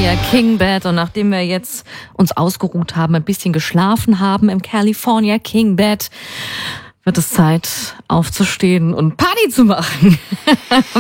California King Bed. Und nachdem wir jetzt uns ausgeruht haben, ein bisschen geschlafen haben im California King Bed, wird es Zeit aufzustehen und Party zu machen.